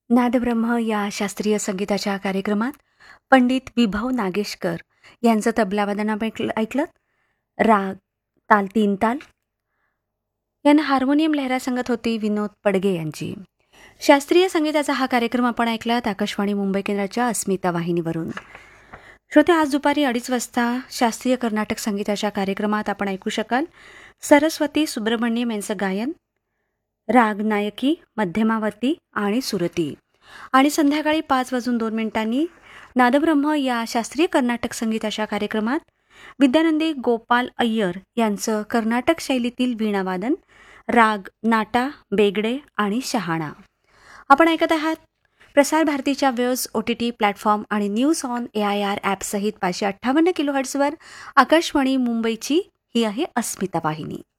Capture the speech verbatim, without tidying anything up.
नादब्रह्म या शास्त्रीय संगीताच्या कार्यक्रमात पंडित विभव नागेशकर यांचं तबलावादन आपण ऐकलं ऐकलं. राग, ताल तीन ताल यांना हार्मोनियम लहरा संगत होती विनोद पडगे यांची. शास्त्रीय संगीताचा हा कार्यक्रम आपण ऐकलात आकाशवाणी मुंबई केंद्राच्या अस्मिता वाहिनीवरून. श्रोते, आज दुपारी अडीच वाजता शास्त्रीय कर्नाटक संगीताच्या कार्यक्रमात आपण ऐकू शकाल सरस्वती सुब्रमण्यम यांचं गायन, राग नायकी, मध्यमावती आणि सुरती. आणि संध्याकाळी पाच वाजून दोन मिनिटांनी नादब्रह्म या शास्त्रीय कर्नाटक संगीताच्या कार्यक्रमात विद्यानंदी गोपाल अय्यर यांचं कर्नाटक शैलीतील वीणावादन, राग नाटा, बेगडे आणि शहाणा. आपण ऐकत आहात प्रसार भारतीच्या waves O T T platform आणि news on A I R ॲपसहित पाचशे अठ्ठावन्न किलो हर्ट्सवर आकाशवाणी मुंबईची ही आहे अस्मिता वाहिनी.